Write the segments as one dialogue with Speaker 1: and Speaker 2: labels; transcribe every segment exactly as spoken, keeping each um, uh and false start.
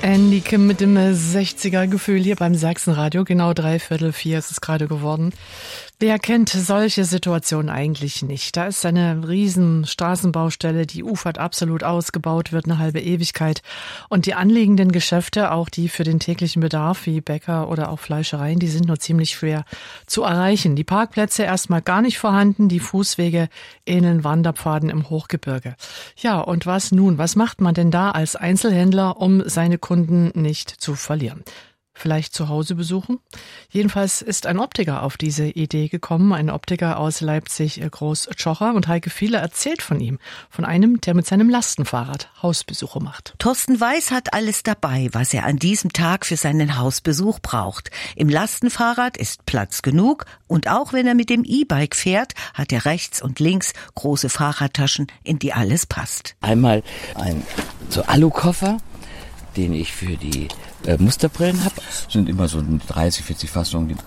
Speaker 1: Andy Kim mit dem sechziger-Gefühl hier beim Sachsenradio. Genau dreiviertel vier ist es gerade geworden. Wer kennt solche Situationen eigentlich nicht? Da ist eine riesen Straßenbaustelle, die ufert absolut ausgebaut wird, eine halbe Ewigkeit. Und die anliegenden Geschäfte, auch die für den täglichen Bedarf, wie Bäcker oder auch Fleischereien, die sind nur ziemlich schwer zu erreichen. Die Parkplätze erstmal gar nicht vorhanden, die Fußwege ähneln Wanderpfaden im Hochgebirge. Ja, und was nun? Was macht man denn da als Einzelhändler, um seine Kunden nicht zu verlieren? Vielleicht zu Hause besuchen? Jedenfalls ist ein Optiker auf diese Idee gekommen, ein Optiker aus Leipzig, Groß-Tschocher, und Heike Fiele erzählt von ihm, von einem, der mit seinem Lastenfahrrad Hausbesuche macht.
Speaker 2: Thorsten Weiß hat alles dabei, was er an diesem Tag für seinen Hausbesuch braucht. Im Lastenfahrrad ist Platz genug und auch wenn er mit dem E-Bike fährt, hat er rechts und links große Fahrradtaschen, in die alles passt.
Speaker 3: Einmal ein so Alukoffer, den ich für die äh, Musterbrillen habe.
Speaker 4: Sind immer so dreißig, vierzig Fassungen.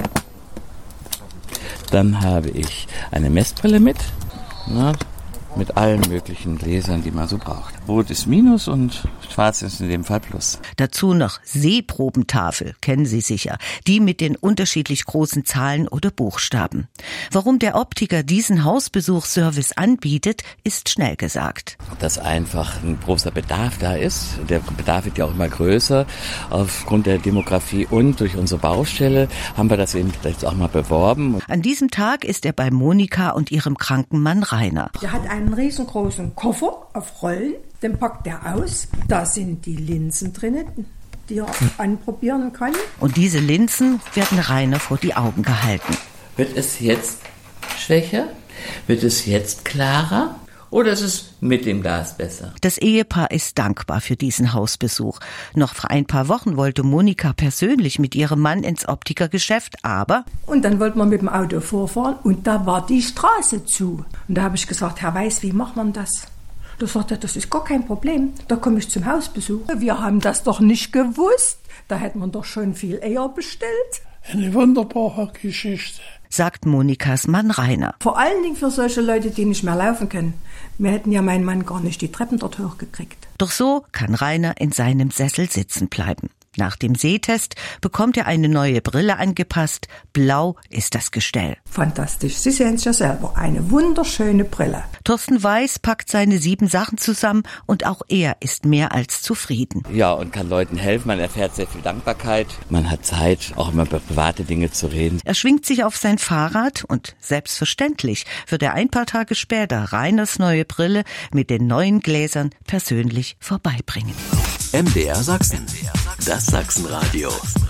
Speaker 3: Dann habe ich eine Messbrille mit, na, mit allen möglichen Gläsern, die man so braucht. Rot ist Minus und Schwarz ist in dem Fall Plus.
Speaker 2: Dazu noch Sehprobentafel, kennen Sie sicher, die mit den unterschiedlich großen Zahlen oder Buchstaben. Warum der Optiker diesen Hausbesuchsservice anbietet, ist schnell gesagt.
Speaker 3: Dass einfach ein großer Bedarf da ist. Der Bedarf wird ja auch immer größer aufgrund der Demografie und durch unsere Baustelle haben wir das eben jetzt auch mal beworben.
Speaker 2: An diesem Tag ist er bei Monika und ihrem kranken Mann Rainer.
Speaker 5: Der hat einen riesengroßen Koffer auf Rollen. Den packt er aus, da sind die Linsen drinnen, die er anprobieren kann.
Speaker 2: Und diese Linsen werden Rainer vor die Augen gehalten.
Speaker 3: Wird es jetzt schwächer? Wird es jetzt klarer? Oder ist es mit dem Glas besser?
Speaker 2: Das Ehepaar ist dankbar für diesen Hausbesuch. Noch vor ein paar Wochen wollte Monika persönlich mit ihrem Mann ins Optikergeschäft, aber...
Speaker 5: Und dann wollten wir mit dem Auto vorfahren und da war die Straße zu. Und da habe ich gesagt, Herr Weiß, wie macht man das? Da sagt er, das ist gar kein Problem, da komme ich zum Hausbesuch. Wir haben das doch nicht gewusst, da hätte man doch schon viel eher bestellt.
Speaker 6: Eine wunderbare Geschichte,
Speaker 2: sagt Monikas Mann Rainer.
Speaker 5: Vor allen Dingen für solche Leute, die nicht mehr laufen können. Wir hätten ja meinen Mann gar nicht die Treppen dort hochgekriegt.
Speaker 2: Doch so kann Rainer in seinem Sessel sitzen bleiben. Nach dem Sehtest bekommt er eine neue Brille angepasst. Blau ist das Gestell.
Speaker 5: Fantastisch, Sie sehen es ja selber. Eine wunderschöne Brille.
Speaker 2: Thorsten Weiß packt seine sieben Sachen zusammen und auch er ist mehr als zufrieden.
Speaker 3: Ja, und kann Leuten helfen. Man erfährt sehr viel Dankbarkeit. Man hat Zeit, auch immer über private Dinge zu reden.
Speaker 2: Er schwingt sich auf sein Fahrrad und selbstverständlich wird er ein paar Tage später Rainers neue Brille mit den neuen Gläsern persönlich vorbeibringen.
Speaker 7: M D R Sachsen. Das Sachsenradio.